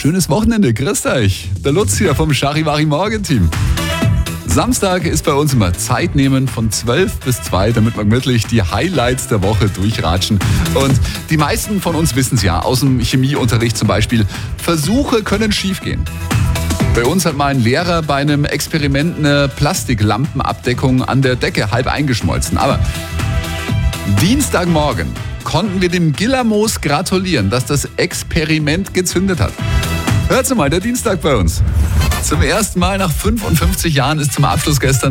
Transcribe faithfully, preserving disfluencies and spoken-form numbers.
schönes Wochenende. Grüßt euch. Der Lutz hier vom Charivari Morgenteam. Samstag ist bei uns immer Zeit nehmen von zwölf bis zwei, damit wir gemütlich die Highlights der Woche durchratschen. Und die meisten von uns wissen es ja, aus dem Chemieunterricht zum Beispiel, Versuche können schiefgehen. Bei uns hat mal ein Lehrer bei einem Experiment eine Plastiklampenabdeckung an der Decke halb eingeschmolzen. Aber Dienstagmorgen konnten wir dem Gillermoos gratulieren, dass das Experiment gezündet hat. Hört's mal, der Dienstag bei uns. Zum ersten Mal nach fünfundfünfzig Jahren ist zum Abschluss gestern